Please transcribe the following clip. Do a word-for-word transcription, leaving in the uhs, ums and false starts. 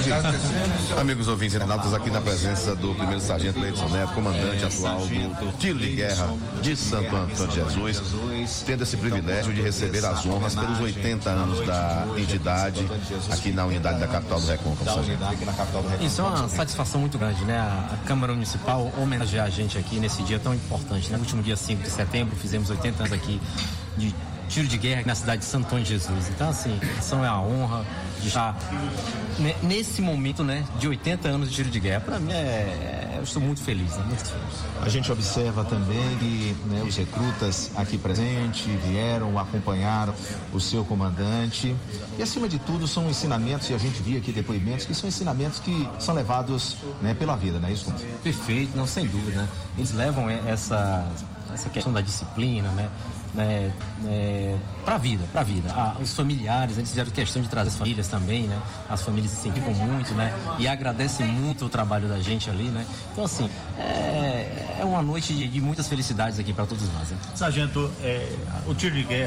Amigos ouvintes internautas, aqui na presença do primeiro sargento Leidson Neto, comandante atual do tiro de guerra de Santo Antônio de Jesus, tendo esse privilégio de receber as honras pelos oitenta anos da entidade aqui na unidade da capital do Recôncavo, sargento. Isso é uma satisfação muito grande, né? A Câmara Municipal homenagear a gente aqui nesse dia tão importante, né? No último dia cinco de setembro, fizemos oitenta anos aqui de tiro de guerra na cidade de Santo Antônio de Jesus. Então, assim, é uma honra de estar nesse momento, né, de oitenta anos de tiro de guerra. Para mim, é, é, eu estou muito feliz, né? Muito feliz. A gente observa também que, né, os recrutas aqui presentes vieram acompanhar o seu comandante. E, acima de tudo, são ensinamentos, e a gente viu aqui depoimentos, que são ensinamentos que são levados, né, pela vida, não é isso? Perfeito, não, sem dúvida, né? Eles levam essa, essa questão da disciplina, né? É, é, para a vida, para a vida. Ah, os familiares, eles fizeram questão de trazer as famílias também, né? As famílias se sentiram muito, né? E agradecem muito o trabalho da gente ali, né? Então, assim, é, é uma noite de, de muitas felicidades aqui para todos nós, né? Sargento, é, o tiro de guerra